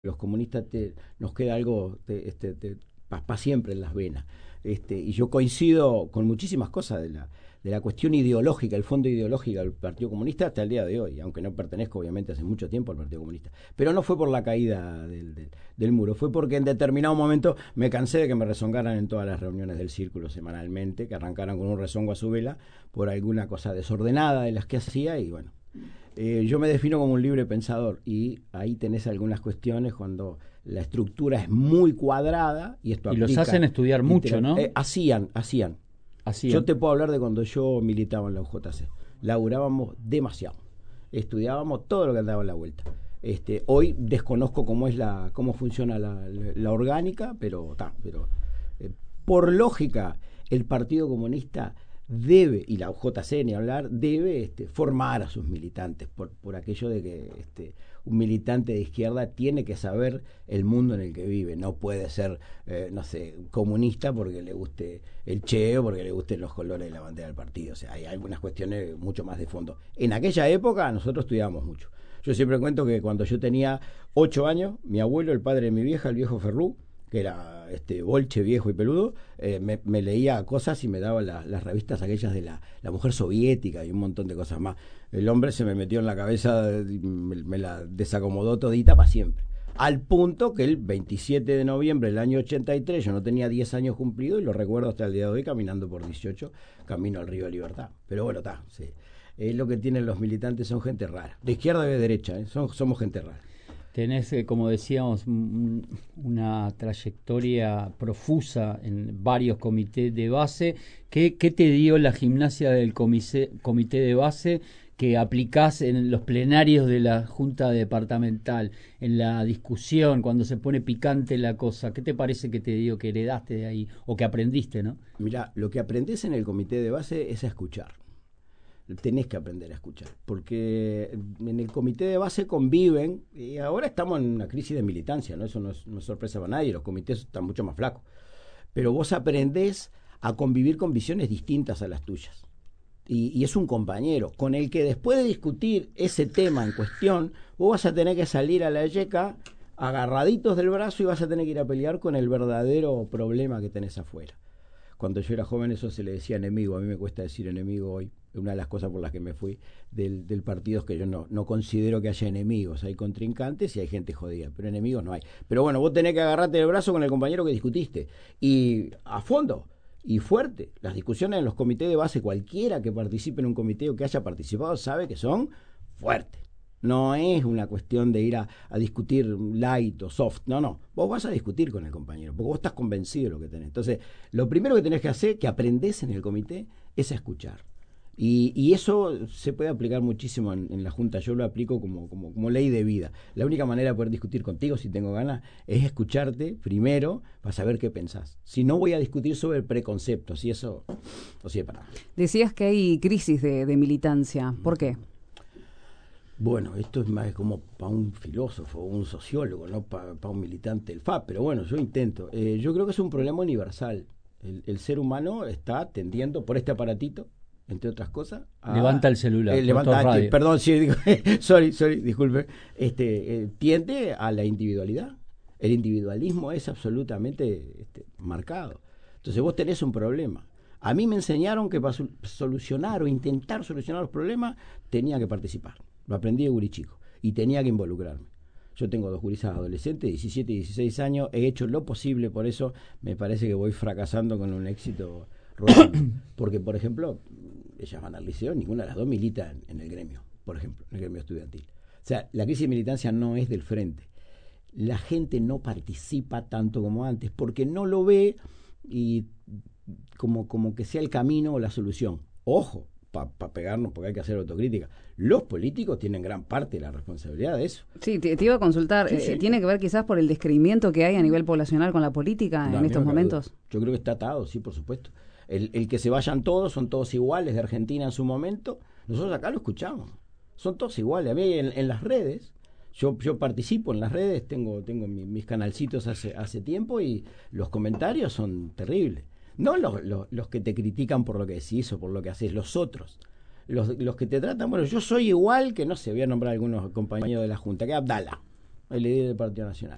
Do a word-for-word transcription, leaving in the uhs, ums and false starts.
los comunistas te, nos queda algo para este, pa, pa siempre en las venas. Este, y yo coincido con muchísimas cosas de la, de la cuestión ideológica, el fondo ideológico del Partido Comunista hasta el día de hoy, aunque no pertenezco obviamente hace mucho tiempo al Partido Comunista. Pero no fue por la caída del, del, del muro, fue porque en determinado momento me cansé de que me rezongaran en todas las reuniones del círculo semanalmente, que arrancaran con un rezongo a su vela por alguna cosa desordenada de las que hacía y bueno. Eh, yo me defino como un libre pensador y ahí tenés algunas cuestiones cuando la estructura es muy cuadrada y esto y los hacen estudiar mucho, ¿no? Eh, hacían, hacían. hacían. Yo te puedo hablar de cuando yo militaba en la U J C. Laburábamos demasiado. Estudiábamos todo lo que andaba en la vuelta. Este, hoy desconozco cómo es la, cómo funciona la, la, la orgánica, pero ta, pero eh, por lógica el Partido Comunista debe, y la U J C ni hablar, debe este, formar a sus militantes, por, por aquello de que este, un militante de izquierda tiene que saber el mundo en el que vive, no puede ser, eh, no sé, comunista porque le guste el Che o porque le gusten los colores de la bandera del partido, o sea, hay algunas cuestiones mucho más de fondo. En aquella época nosotros estudiábamos mucho. Yo siempre cuento que cuando yo tenía ocho años, mi abuelo, el padre de mi vieja, el viejo Ferrú, que era este bolche viejo y peludo, eh, me, me leía cosas y me daba la, las revistas aquellas de la, la mujer soviética y un montón de cosas más. El hombre se me metió en la cabeza, me, me la desacomodó todita para siempre. Al punto que el veintisiete de noviembre del año ochenta y tres, yo no tenía diez años cumplidos y lo recuerdo hasta el día de hoy caminando por dieciocho, camino al Río de Libertad. Pero bueno, está, sí. Es lo que tienen los militantes, son gente rara. De izquierda y de derecha, ¿eh? Son, somos gente rara. Tenés, eh, como decíamos, m- una trayectoria profusa en varios comités de base. ¿Qué, qué te dio la gimnasia del comité, comité de base que aplicás en los plenarios de la Junta Departamental, en la discusión, cuando se pone picante la cosa? ¿Qué te parece que te dio, que heredaste de ahí o que aprendiste, no? Mirá, lo que aprendés en el comité de base es a escuchar. Tenés que aprender a escuchar, porque en el comité de base conviven, y ahora estamos en una crisis de militancia, ¿no? Eso no es, no es sorpresa para nadie, los comités están mucho más flacos, pero vos aprendés a convivir con visiones distintas a las tuyas, y, y es un compañero con el que después de discutir ese tema en cuestión, vos vas a tener que salir a la yeca agarraditos del brazo y vas a tener que ir a pelear con el verdadero problema que tenés afuera. Cuando yo era joven eso se le decía enemigo, a mí me cuesta decir enemigo hoy. Una de las cosas por las que me fui del, del partido es que yo no, no considero que haya enemigos, hay contrincantes y hay gente jodida, pero enemigos no hay. Pero bueno, vos tenés que agarrarte del brazo con el compañero que discutiste, y a fondo, y fuerte. Las discusiones en los comités de base, cualquiera que participe en un comité o que haya participado sabe que son fuertes. No es una cuestión de ir a, a discutir light o soft, no, no. Vos vas a discutir con el compañero, porque vos estás convencido de lo que tenés. Entonces, lo primero que tenés que hacer, que aprendés en el comité, es a escuchar. Y, y eso se puede aplicar muchísimo en, en la Junta. Yo lo aplico como, como, como ley de vida. La única manera de poder discutir contigo, si tengo ganas, es escucharte primero para saber qué pensás. Si no, voy a discutir sobre preconceptos y eso no sirve para nada. Decías que hay crisis de, de militancia. ¿Por qué? Bueno, esto es más como para un filósofo, un sociólogo, no para pa un militante del F A P, pero bueno, yo intento. Eh, yo creo que es un problema universal. El, el ser humano está tendiendo por este aparatito, entre otras cosas. A, levanta el celular. Eh, levanta, que, perdón, sí, digo, sorry, sorry, disculpe. Este, eh, tiende a la individualidad. El individualismo es absolutamente este, marcado. Entonces vos tenés un problema. A mí me enseñaron que para solucionar o intentar solucionar los problemas tenía que participar. Lo aprendí de guri chico y tenía que involucrarme. Yo tengo dos gurisas adolescentes, diecisiete y dieciséis años, he hecho lo posible, por eso me parece que voy fracasando con un éxito rotundo. Porque, por ejemplo, ellas van al liceo, ninguna de las dos milita en, en el gremio, por ejemplo, en el gremio estudiantil. O sea, la crisis de militancia no es del frente. La gente no participa tanto como antes, porque no lo ve y como, como que sea el camino o la solución. Ojo, para pa pegarnos, porque hay que hacer autocrítica. Los políticos tienen gran parte de la responsabilidad de eso. Sí, te, te iba a consultar, sí, sí. Eh, ¿tiene que ver quizás por el descreimiento que hay a nivel poblacional con la política no, en estos momentos? Duda. Yo creo que está atado, sí, por supuesto. El, el que se vayan todos, son todos iguales de Argentina en su momento, nosotros acá lo escuchamos. Son todos iguales. A mí en, en las redes, yo, yo participo en las redes, tengo, tengo mi, mis canalcitos hace, hace tiempo y los comentarios son terribles. No los, los, los que te critican por lo que decís o por lo que haces, los otros. Los, los que te tratan, bueno, yo soy igual que, no sé, voy a nombrar a algunos compañeros de la Junta, que Abdala, el líder del Partido Nacional.